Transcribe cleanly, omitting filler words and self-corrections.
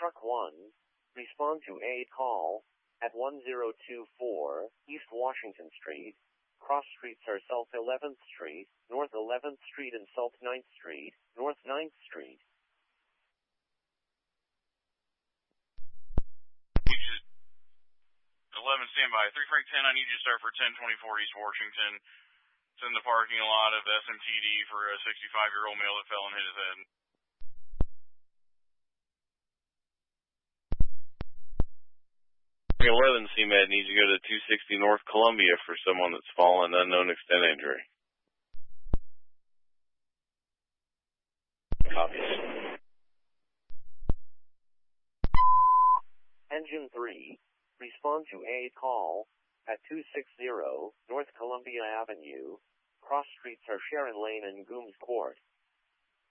Truck 1, respond to a call at 1024 East Washington Street. Cross streets are South 11th Street, North 11th Street and South 9th Street, North 9th Street. 11, standby. 3 Frank 10, I need you to start for 1024 East Washington. It's in the parking lot of SMTD for a 65-year-old male that fell and hit his head. Frank 11, CMAD needs to go to 260 North Columbia for someone that's fallen, unknown extent injury. Copies. Engine 3, respond to a call at 260 North Columbia Avenue. Cross streets are Sharon Lane and Gooms Court.